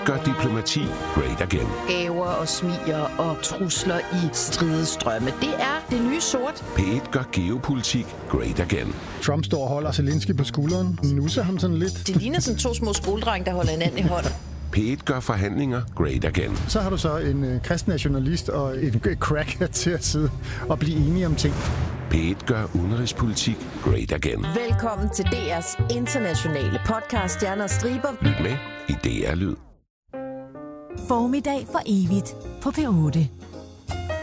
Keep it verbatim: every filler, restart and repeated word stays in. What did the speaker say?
gør diplomati great again. Gaver og smiger og trusler i stridestrømme. Det er det nye sort. P et gør geopolitik great again. Trump står og holder Zelensky på skulderen. Nusser ham sådan lidt. Det ligner sådan to små skoledrenge, der holder hinanden i hånden. P et gør forhandlinger great again. Så har du så en øh, kristen nationalist og en øh, cracker til at sidde og blive enige om ting. P et gør udenrigspolitik great again. Velkommen til D R's internationale podcast Stjerner og Striber. Lyt med i D R Lyd. Formiddag for evigt på P otte.